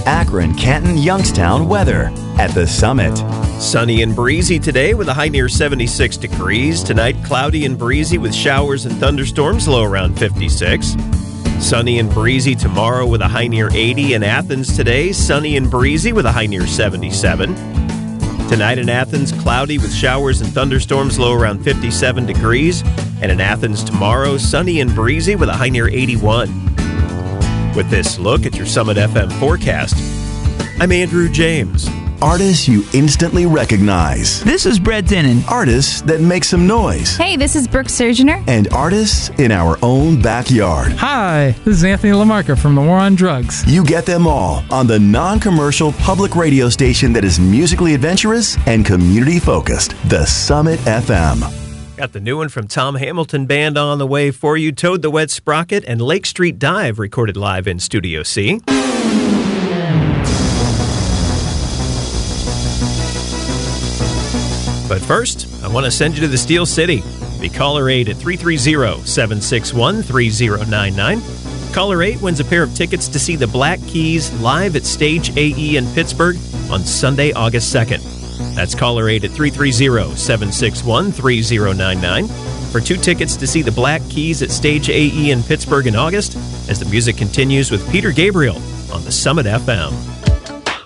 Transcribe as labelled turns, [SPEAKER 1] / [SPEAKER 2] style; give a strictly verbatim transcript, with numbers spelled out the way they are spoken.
[SPEAKER 1] Akron, Canton, Youngstown weather at the Summit.
[SPEAKER 2] Sunny and breezy today with a high near seventy-six degrees. Tonight, cloudy and breezy with showers and thunderstorms, low around fifty-six. Sunny and breezy tomorrow with a high near eighty. In Athens today, sunny and breezy with a high near seventy-seven. Tonight in Athens, cloudy with showers and thunderstorms, low around fifty-seven degrees. And in Athens tomorrow, sunny and breezy with a high near eighty-one. With this look at your Summit F M forecast, I'm Andrew James.
[SPEAKER 1] Artists you instantly recognize.
[SPEAKER 3] This is Brett Dennen.
[SPEAKER 1] Artists that make some noise.
[SPEAKER 4] Hey, this is Brooke Surgener.
[SPEAKER 1] And artists in our own backyard.
[SPEAKER 5] Hi, this is Anthony LaMarca from The War on Drugs.
[SPEAKER 1] You get them all on the non-commercial public radio station that is musically adventurous and community-focused, the Summit F M.
[SPEAKER 2] Got the new one from Tom Hamilton Band on the way for you. Toad the Wet Sprocket and Lake Street Dive recorded live in Studio C. But first, I want to send you to the Steel City. Be caller eight at three three zero, seven six one, three zero nine nine. Caller eight wins a pair of tickets to see the Black Keys live at Stage A E in Pittsburgh on Sunday, August second. That's caller eight at three three zero, seven six one, three zero nine nine for two tickets to see the Black Keys at Stage A E in Pittsburgh in August as the music continues with Peter Gabriel on the Summit F M.